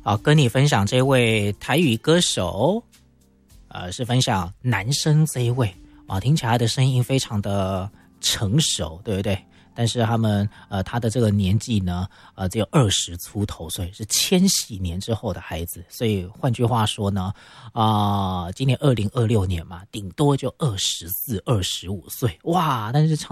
跟你分享这位台语歌手，是分享男生这一位听起来他的声音非常的成熟，对不对？但是他的这个年纪呢，只有20出头岁，是千禧年之后的孩子。所以换句话说呢，今年2026年嘛，顶多就24、25岁，哇！但是唱